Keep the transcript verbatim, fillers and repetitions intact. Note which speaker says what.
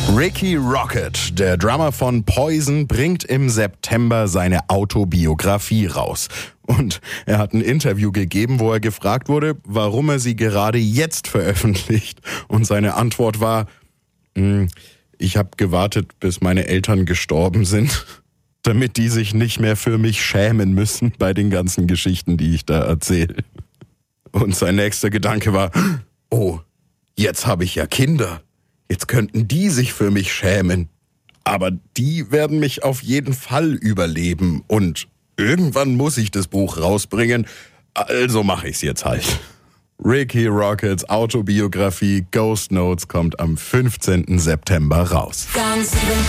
Speaker 1: Ricky Rocket, der Drummer von Poison, bringt im September seine Autobiografie raus. Und er hat ein Interview gegeben, wo er gefragt wurde, warum er sie gerade jetzt veröffentlicht. Und seine Antwort war, ich habe gewartet, bis meine Eltern gestorben sind, damit die sich nicht mehr für mich schämen müssen bei den ganzen Geschichten, die ich da erzähle. Und sein nächster Gedanke war, oh, jetzt habe ich ja Kinder. Jetzt könnten die sich für mich schämen. Aber die werden mich auf jeden Fall überleben. Und irgendwann muss ich das Buch rausbringen. Also mache ich's jetzt halt. Ricky Rockets Autobiografie Ghost Notes kommt am fünfzehnten September raus.